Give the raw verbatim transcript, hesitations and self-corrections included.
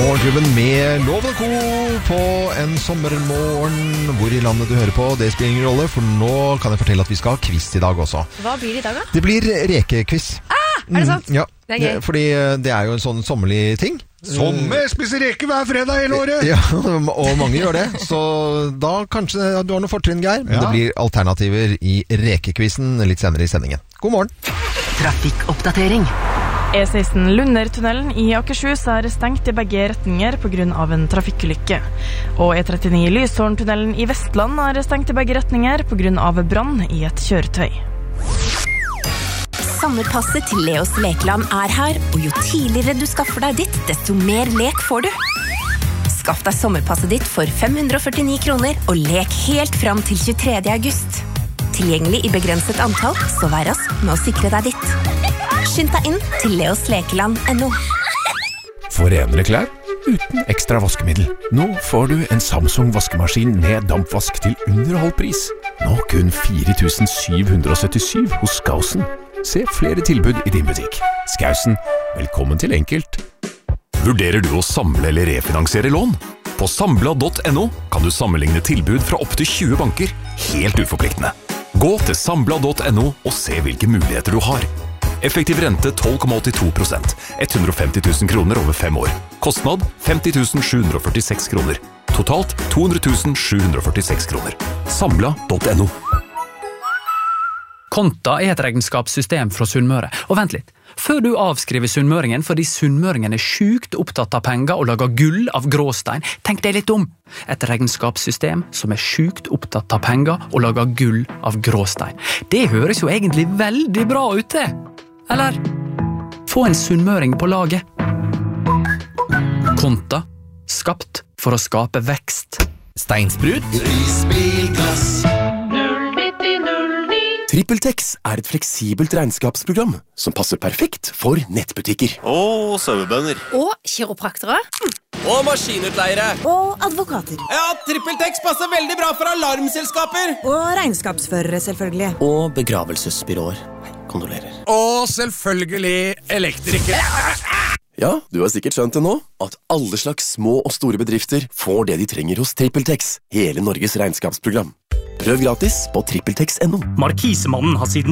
Morgenklubben med Loven Co. på en sommermorgen. Hvor i landet du hører på, det spiller ingen rolle, for nå kan jeg fortelle at vi skal ha quiz i dag også. Hva blir det i dag da? Det blir rekequiz. Ah, er det sant? Mm, ja, det er gøy. Fordi det er jo en sånn sommerlig ting. Sommer, spiser reke hver fredag hele året. Ja, og mange gjør det. Så da kanskje du har noe fortrinn, Geir. Men ja. det blir alternativer i rekequizen litt senere i sendingen. God morgen. Trafikkoppdatering. E seksten Lundertunnelen i Akershus er stengt i begge retninger på grunn av en trafikkulykke. Og E trettini Lyshorntunnelen i Vestland er stengt i begge retninger på grunn av brann i et kjøretøy. Sommerpasset til Leos Lekeland er her, og jo tidligere du skaffer deg ditt, desto mer lek får du. Skaff deg sommerpasset ditt for fem hundre og førtini kroner, og lek helt fram til tjuetredje august. Tilgjengelig i begrenset antall, så vær rask med å sikre deg ditt. Skynd deg inn til leoslekeland punktum no. For renere klær uten ekstra vaskemiddel. Nå får du en Samsung vaskemaskin med dampvask til under halv pris. Nå kun fire tusen syv hundre og syttisju hos Skausen. Se flere tilbud i din butikk. Skausen, velkommen til enkelt. Vurderer du å samle eller refinansiere lån? På sambla punktum no kan du sammenligne tilbud fra opp til tjue banker, helt uforpliktende. Gå til sambla punktum no og se hvilke muligheter du har. Effektiv rente tolv komma åttito prosent, hundre og femti tusen kroner over fem år. Kostnad femti tusen sju hundre og førtiseks kroner. Totalt to hundre tusen sju hundre og førtiseks kroner. Sambla punktum no. Konta er et regnskapssystem fra Sunnmøre. Og vent litt, før du avskriver sunnmøringen fordi sunnmøringen er sjukt opptatt av penger og lager gull av gråstein, tenk deg litt om. Et regnskapssystem som er sjukt opptatt av penger og lager gull av gråstein. Det høres jo egentlig veldig bra ut det. Eller, få en sunnmøring på laget. Konta, skapt for å skape vekst. Steinsprut. Risbilglass. TrippelTex er et fleksibelt regnskapsprogram som passer perfekt for nettbutikker. Og sauebønder. Og kiropraktere. Og maskinutleiere. Og advokater. Ja, TrippelTex passer veldig bra for alarmselskaper. Og regnskapsførere, selvfølgelig. Og begravelsesbyråer. Kondolerer. Og selvfølgelig elektrikere. Ja, du har sikkert skjønt det nå, at alle slags små og store bedrifter får det de trenger hos TrippelTex, hele Norges regnskapsprogram. Prøv gratis på trippeltex punktum no. Markisemannen har siden